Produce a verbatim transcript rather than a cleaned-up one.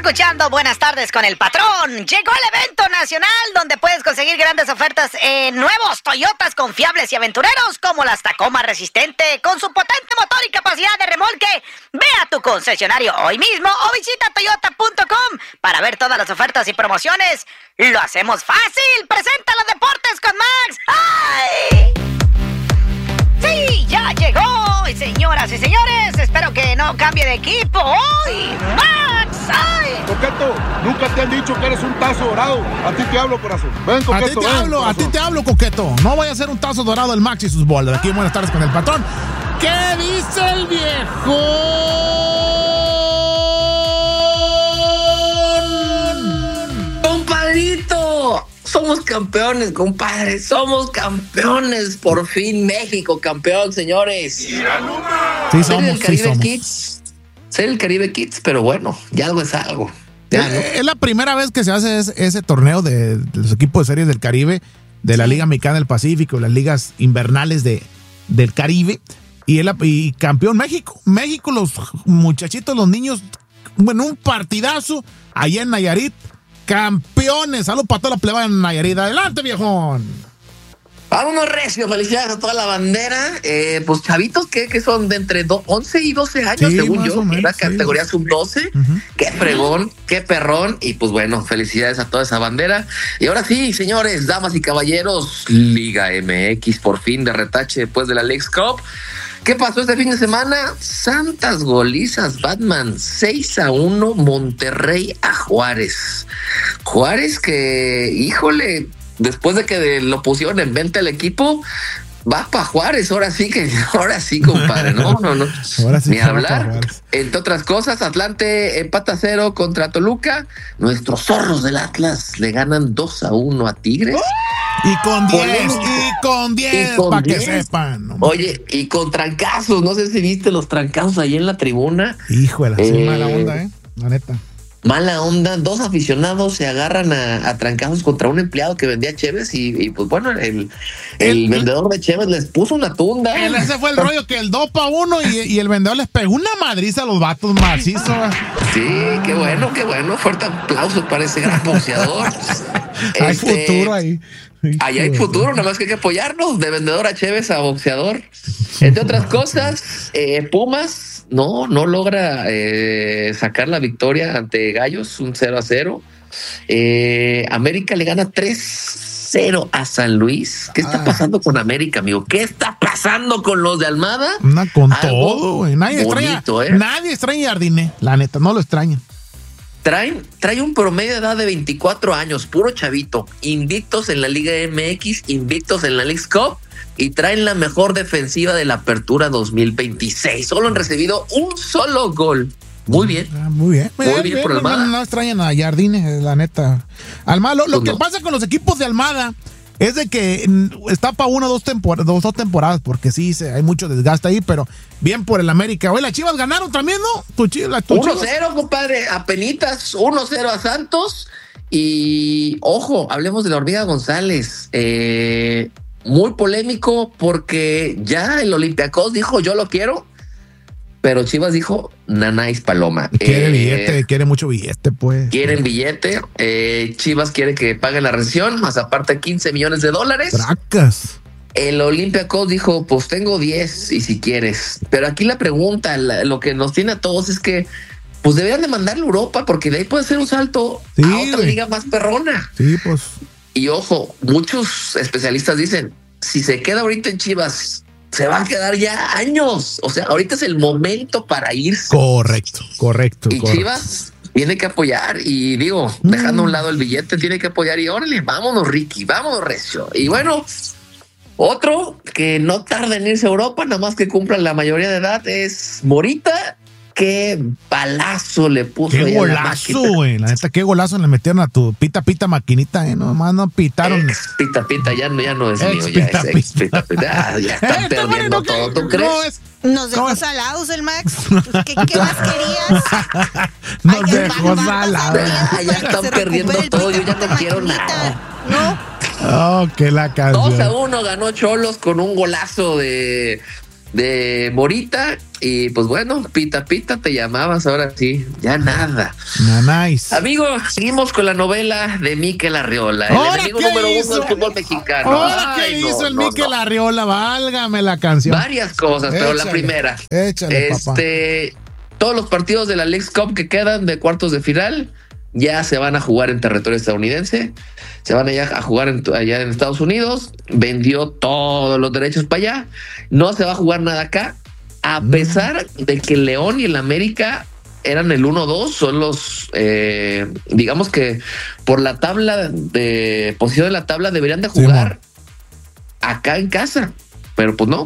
escuchando Buenas Tardes con el Patrón. Llegó el evento nacional donde puedes conseguir grandes ofertas en nuevos Toyotas confiables y aventureros como las Tacoma Resistente con su potente motor y capacidad de remolque. Ve a tu concesionario hoy mismo o visita toyota punto com para ver todas las ofertas y promociones. ¡Lo hacemos fácil! ¡Presenta los deportes con Max! ¡Ay! ¡Sí! ¡Ya llegó! Y señoras y señores, espero que no cambie de equipo hoy. ¡Max! ¡Ay! Coqueto, nunca te han dicho que eres un tazo dorado. A ti te hablo, corazón. Ven, Coqueto, a ti te ven, hablo, corazón. a ti te hablo, Coqueto. No voy a ser un tazo dorado el Max y sus bolas. Aquí Buenas Tardes con el Patrón. ¿Qué dice el viejo? ¡Compadrito! Somos campeones, compadre. Somos campeones. Por fin México campeón, señores. Sí Ser somos, el sí Caribe somos. Kids. Ser el Caribe Kids, pero bueno, ya algo es algo. Ya, ¿no? Es, es la primera vez que se hace ese, ese torneo de, de los equipos de series del Caribe, de la Liga Mexicana del Pacífico, las ligas invernales de, del Caribe. Y, el, y campeón México. México, los muchachitos, los niños, bueno, un partidazo allá en Nayarit. Campeones. Salud para toda la pleba en Nayarit. Adelante, viejón. Vámonos, recio. Felicidades a toda la bandera. Eh, pues chavitos que, que son de entre do, once y doce años, Sí, según más yo. o menos, La sí. categoría sub doce. Uh-huh. Qué fregón, qué perrón. Y pues bueno, felicidades a toda esa bandera. Y ahora sí, señores, damas y caballeros, Liga M X por fin de retache después de la Leagues Cup. ¿Qué pasó este fin de semana? Santas golizas, Batman, seis a uno, Monterrey a Juárez. Juárez que, híjole, después de que lo pusieron en venta el equipo, va para Juárez, ahora sí que, ahora sí, compadre, no, no, no, Ahora sí ni que va pa' hablar. Juárez. Entre otras cosas, Atlante empata cero contra Toluca. Nuestros zorros del Atlas le ganan dos a uno a Tigres. Y con diez, Polémico. y con diez, Y con para que diez. sepan. ¿no? Oye, y con trancazos, no sé si viste los trancazos ahí en la tribuna. Híjole, sí, Eh, mala onda, ¿eh? La neta. Mala onda, dos aficionados se agarran a, a trancazos contra un empleado que vendía cheves y, y pues bueno, el, el, El- vendedor de cheves les puso una tunda. El- ese fue el rollo que el dos para uno y, y el vendedor les pegó una madriza a los vatos macizo. Sí, qué bueno, qué bueno. Fuerte aplauso para ese gran boxeador. Hay Este, futuro ahí. Ahí hay futuro, nada más que hay que apoyarnos de vendedor a cheves a boxeador. Entre otras cosas, eh, Pumas no, no logra eh, sacar la victoria ante Gallos, un cero a cero. Eh, América le gana tres cero a San Luis. ¿Qué está Ah. pasando con América, amigo? ¿Qué está pasando con los de Almada? Una con Algo todo, güey. Nadie bonito, extraña. ¿eh? Nadie extraña a Jardine. La neta, no lo extraña. Traen, trae un promedio de edad de veinticuatro años, puro chavito, invictos en la Liga M X, invictos en la Leagues Cup y traen la mejor defensiva de la Apertura dos mil veintiséis. Solo han recibido un solo gol. Muy bien. Ah, muy bien. Muy bien por no, Almada. no, no extrañan a Jardine, la neta. Almada, lo, lo Pues que no. pasa con los equipos de Almada es de que mm, está para una o dos, tempor dos, dos temporadas, porque sí, se, hay mucho desgaste ahí, pero bien por el América. Oye, las Chivas ganaron también, ¿no? Tu Chivas, tu uno Chivas. cero, compadre, apenitas, uno cero a Santos. Y ojo, hablemos de la Hormiga González. Eh, muy polémico porque ya el Olympiacos dijo yo lo quiero, pero Chivas dijo nanáis paloma. Quiere Eh, billete, quiere mucho billete, pues. Quieren billete, eh, Chivas quiere que paguen la rescisión, más aparte quince millones de dólares. Tracas. El Olympiacos dijo, pues tengo diez y si quieres. Pero aquí la pregunta, la- lo que nos tiene a todos es que pues deberían de mandarle a Europa porque de ahí puede ser un salto Sí, a otra güey. liga más perrona. Sí, pues. Y ojo, muchos especialistas dicen, si se queda ahorita en Chivas, se va a quedar ya años. O sea, ahorita es el momento para irse. Correcto, correcto. Y correcto. Chivas tiene que apoyar y digo, dejando a un lado el billete, tiene que apoyar y órale, vámonos Ricky, vámonos Recio. Y bueno, otro que no tarda en irse a Europa, nada más que cumpla la mayoría de edad, es Morita. Qué balazo le puso. Qué ahí a la golazo, máquina. güey. La neta, qué golazo le metieron a tu pita pita maquinita, eh. Nomás no pitaron. Ex pita pita, ya no, ya no es Ex mío, ya pita es ex pita pita. Ah, ya están Eh, está perdiendo bueno, todo, ¿qué? ¿tú crees? No, es- Nos dejó ¿Cómo es? salados el Max. ¿Qué, qué más querías? Nos Ay, ya dejó van- van salado. pasando Ah, ya que están se perdiendo recupere el todo, yo ya pita, no quiero maquinita. nada. No. Oh, que la dos a canción. uno ganó Cholos con un golazo de de Morita y pues bueno, pita pita te llamabas, ahora sí, ya nada. Nice. Amigo, seguimos con la novela de Mikel Arriola, el enemigo número uno del fútbol mexicano. ¿Ahora qué no, hizo el no, Mikel no. Arriola? Válgame la canción. Varias cosas, pero Échale, la primera, échale, este, papá. Todos los partidos de la Leagues Cup que quedan de cuartos de final ya se van a jugar en territorio estadounidense, se van allá a jugar en, allá en Estados Unidos, vendió todos los derechos para allá, no se va a jugar nada acá, a pesar de que León y el América eran el uno dos, son los, eh, digamos que por la tabla de posición de la tabla deberían de jugar sí, acá en casa, pero pues no,